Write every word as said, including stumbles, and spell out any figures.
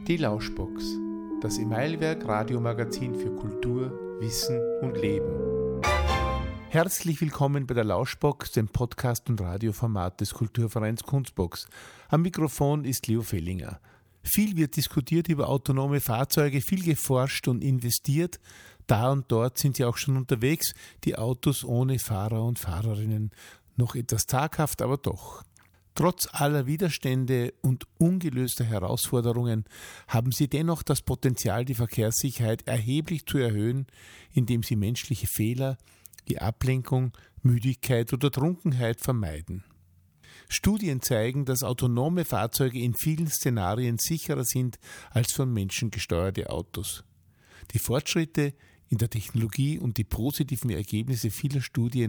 Die Lauschbox, das Emailwerk Radiomagazin für Kultur, Wissen und Leben. Herzlich willkommen bei der Lauschbox, dem Podcast- und Radioformat des Kulturvereins Kunstbox. Am Mikrofon ist Leo Fellinger. Viel wird diskutiert über autonome Fahrzeuge, viel geforscht und investiert. Da und dort sind sie auch schon unterwegs, die Autos ohne Fahrer und Fahrerinnen. Noch etwas zaghaft, aber doch. Trotz aller Widerstände und ungelöster Herausforderungen haben sie dennoch das Potenzial, die Verkehrssicherheit erheblich zu erhöhen, indem sie menschliche Fehler, die Ablenkung, Müdigkeit oder Trunkenheit vermeiden. Studien zeigen, dass autonome Fahrzeuge in vielen Szenarien sicherer sind als von Menschen gesteuerte Autos. Die Fortschritte in der Technologie und die positiven Ergebnisse vieler Studien